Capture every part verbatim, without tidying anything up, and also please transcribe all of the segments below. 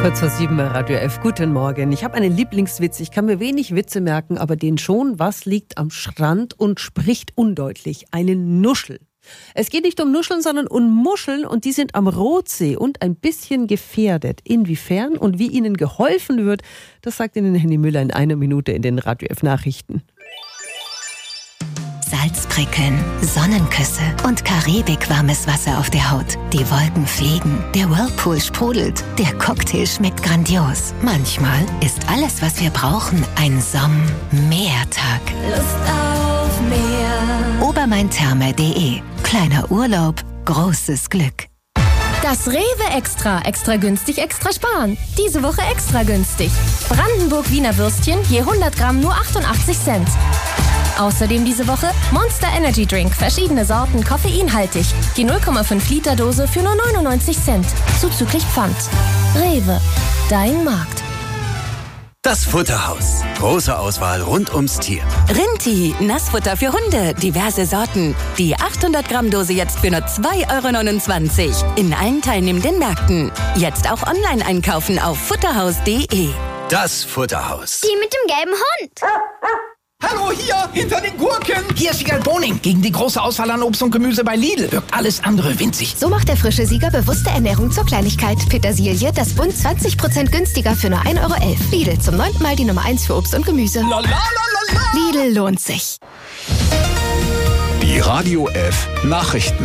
Kurz vor sieben bei Radio F. Guten Morgen. Ich habe einen Lieblingswitz. Ich kann mir wenig Witze merken, aber den schon. Was liegt am Strand und spricht undeutlich? Eine Nuschel. Es geht nicht um Nuscheln, sondern um Muscheln und die sind am Rotsee und ein bisschen gefährdet. Inwiefern und wie ihnen geholfen wird, das sagt Ihnen Henny Müller in einer Minute in den Radio F Nachrichten. Salzprickeln, Sonnenküsse und karibikwarmes Wasser auf der Haut. Die Wolken fliegen, der Whirlpool sprudelt, der Cocktail schmeckt grandios. Manchmal ist alles, was wir brauchen, ein Somm-Meertag. Lust auf Meer. obermaintherme punkt de. Kleiner Urlaub, großes Glück. Das Rewe Extra. Extra günstig, extra sparen. Diese Woche extra günstig. Brandenburg Wiener Würstchen, je hundert Gramm nur achtundachtzig Cent. Außerdem diese Woche Monster Energy Drink, verschiedene Sorten, koffeinhaltig. Die null Komma fünf Liter Dose für nur neunundneunzig Cent. Zuzüglich Pfand. Rewe, dein Markt. Das Futterhaus. Große Auswahl rund ums Tier. Rinti, Nassfutter für Hunde, diverse Sorten. Die achthundert Gramm Dose jetzt für nur zwei Euro neunundzwanzig. In allen teilnehmenden Märkten. Jetzt auch online einkaufen auf futterhaus punkt de. Das Futterhaus. Die mit dem gelben Hund. Hallo, hier, hinter den Gurken. Hier ist Sieger Boning. Gegen die große Auswahl an Obst und Gemüse bei Lidl wirkt alles andere winzig. So macht der frische Sieger bewusste Ernährung zur Kleinigkeit. Petersilie, das Bund zwanzig Prozent günstiger für nur ein Euro elf. Lidl, zum neunten Mal die Nummer eins für Obst und Gemüse. La, la, la, la, la. Lidl lohnt sich. Die Radio F Nachrichten.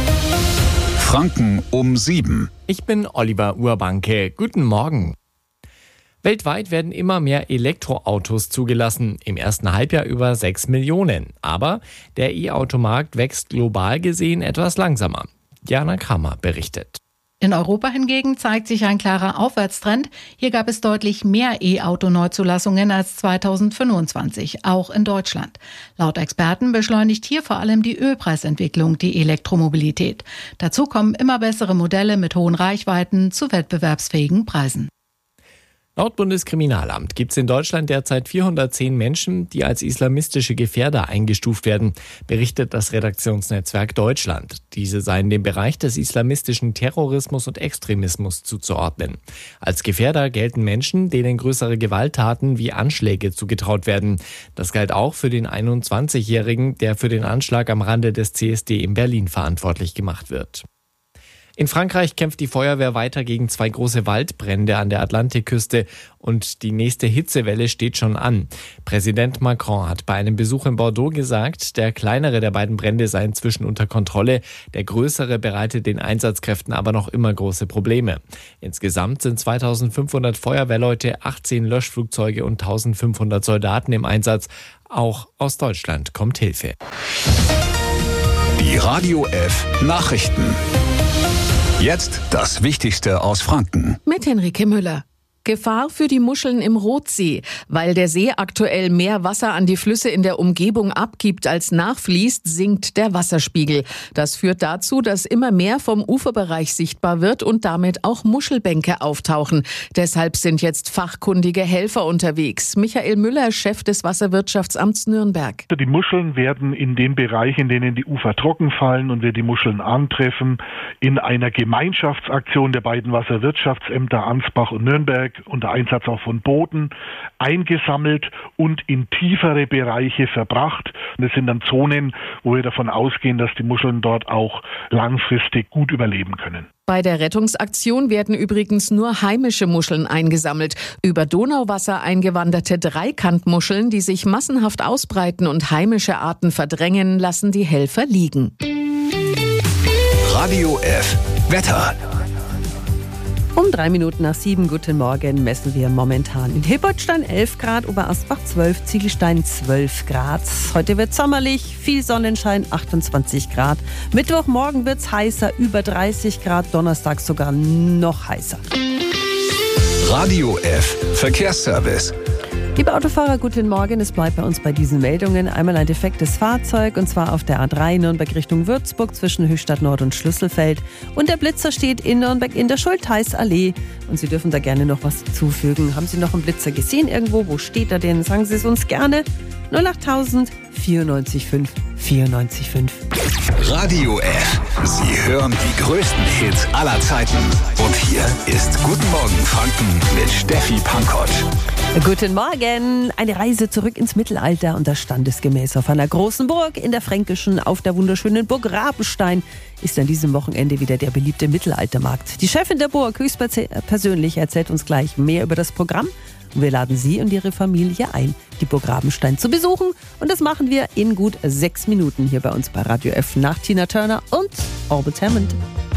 Franken um sieben. Ich bin Oliver Urbanke. Guten Morgen. Weltweit werden immer mehr Elektroautos zugelassen, im ersten Halbjahr über sechs Millionen. Aber der E-Automarkt wächst global gesehen etwas langsamer. Jana Kramer berichtet. In Europa hingegen zeigt sich ein klarer Aufwärtstrend. Hier gab es deutlich mehr E-Auto-Neuzulassungen als zweitausendfünfundzwanzig, auch in Deutschland. Laut Experten beschleunigt hier vor allem die Ölpreisentwicklung die Elektromobilität. Dazu kommen immer bessere Modelle mit hohen Reichweiten zu wettbewerbsfähigen Preisen. Laut Bundeskriminalamt gibt es in Deutschland derzeit vierhundertzehn Menschen, die als islamistische Gefährder eingestuft werden, berichtet das Redaktionsnetzwerk Deutschland. Diese seien dem Bereich des islamistischen Terrorismus und Extremismus zuzuordnen. Als Gefährder gelten Menschen, denen größere Gewalttaten wie Anschläge zugetraut werden. Das galt auch für den einundzwanzigjährigen, der für den Anschlag am Rande des C S D in Berlin verantwortlich gemacht wird. In Frankreich kämpft die Feuerwehr weiter gegen zwei große Waldbrände an der Atlantikküste und die nächste Hitzewelle steht schon an. Präsident Macron hat bei einem Besuch in Bordeaux gesagt, der kleinere der beiden Brände sei inzwischen unter Kontrolle, der größere bereitet den Einsatzkräften aber noch immer große Probleme. Insgesamt sind zweitausendfünfhundert Feuerwehrleute, achtzehn Löschflugzeuge und eintausendfünfhundert Soldaten im Einsatz. Auch aus Deutschland kommt Hilfe. Die Radio F Nachrichten. Jetzt das Wichtigste aus Franken. Mit Henrike Müller. Gefahr für die Muscheln im Rotsee. Weil der See aktuell mehr Wasser an die Flüsse in der Umgebung abgibt als nachfließt, sinkt der Wasserspiegel. Das führt dazu, dass immer mehr vom Uferbereich sichtbar wird und damit auch Muschelbänke auftauchen. Deshalb sind jetzt fachkundige Helfer unterwegs. Michael Müller, Chef des Wasserwirtschaftsamts Nürnberg. Die Muscheln werden in dem Bereich, in denen die Ufer trocken fallen und wir die Muscheln antreffen, in einer Gemeinschaftsaktion der beiden Wasserwirtschaftsämter Ansbach und Nürnberg unter Einsatz auch von Booten eingesammelt und in tiefere Bereiche verbracht. Und es sind dann Zonen, wo wir davon ausgehen, dass die Muscheln dort auch langfristig gut überleben können. Bei der Rettungsaktion werden übrigens nur heimische Muscheln eingesammelt. Über Donauwasser eingewanderte Dreikantmuscheln, die sich massenhaft ausbreiten und heimische Arten verdrängen, lassen die Helfer liegen. Radio F Wetter. Um drei Minuten nach sieben, guten Morgen, messen wir momentan in Hilbertstein elf Grad, Oberasbach zwölf, Ziegelstein zwölf Grad. Heute wird sommerlich, viel Sonnenschein, achtundzwanzig Grad. Mittwochmorgen wird's heißer, über dreißig Grad, Donnerstag sogar noch heißer. Radio F Verkehrsservice. Liebe Autofahrer, guten Morgen. Es bleibt bei uns bei diesen Meldungen. Einmal ein defektes Fahrzeug und zwar auf der A drei Nürnberg Richtung Würzburg zwischen Höchstadt Nord und Schlüsselfeld. Und der Blitzer steht in Nürnberg in der Schultheißallee. Und Sie dürfen da gerne noch was zufügen. Haben Sie noch einen Blitzer gesehen irgendwo? Wo steht er denn? Sagen Sie es uns gerne. null achttausend vierundneunzig fünf vierundneunzig fünf. Radio F. Sie hören die größten Hits aller Zeiten. Und hier ist Guten Morgen Franken mit Steffi Pankott. Guten Morgen. Eine Reise zurück ins Mittelalter und das standesgemäß auf einer großen Burg in der Fränkischen auf der wunderschönen Burg Rabenstein ist an diesem Wochenende wieder der beliebte Mittelaltermarkt. Die Chefin der Burg höchstpersönlich erzählt uns gleich mehr über das Programm und wir laden Sie und Ihre Familie ein, die Burg Rabenstein zu besuchen und das machen wir in gut sechs Minuten hier bei uns bei Radio F nach Tina Turner und Orbit Hammond.